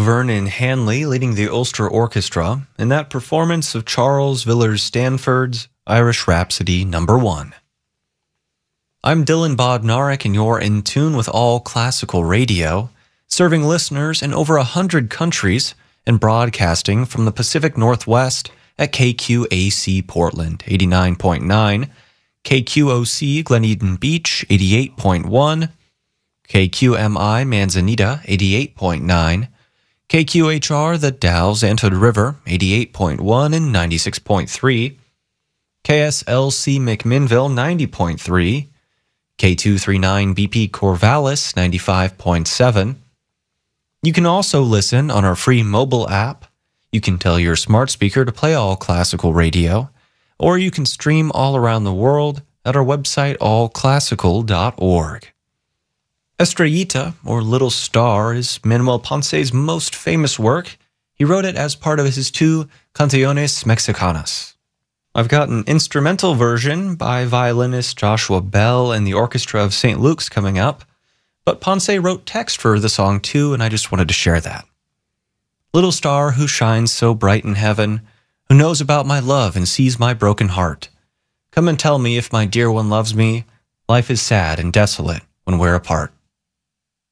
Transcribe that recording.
Vernon Hanley leading the Ulster Orchestra in that performance of Charles Villiers Stanford's Irish Rhapsody No. 1. I'm Dylan Bodnarik, and you're in tune with All Classical Radio, serving listeners in over 100 countries and broadcasting from the Pacific Northwest at KQAC Portland 89.9, KQOC Glen Eden Beach 88.1, KQMI Manzanita 88.9, KQHR The Dalles Anthood River 88.1 and 96.3, KSLC McMinnville 90.3, K239 BP Corvallis 95.7. You can also listen on our free mobile app. You can tell your smart speaker to play All Classical Radio, or you can stream all around the world at our website allclassical.org. Estrellita, or Little Star, is Manuel Ponce's most famous work. He wrote it as part of his two Canciones Mexicanas. I've got an instrumental version by violinist Joshua Bell and the Orchestra of St. Luke's coming up, but Ponce wrote text for the song too, and I just wanted to share that. Little star who shines so bright in heaven, who knows about my love and sees my broken heart, come and tell me if my dear one loves me. Life is sad and desolate when we're apart.